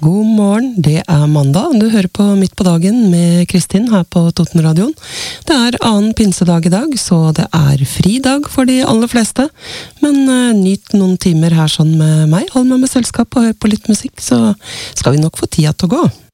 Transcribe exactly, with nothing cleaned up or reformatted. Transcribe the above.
God morgen, det er mandag. Du hører på Midt på dagen med Kristin her på Totenradioen. Det er annen pinsedag i dag, så det er fridag for de aller fleste. Men uh, nyt noen timer her sånn med meg. Hold meg med selskap og hør på litt musikk, så skal vi nok få tida til å gå.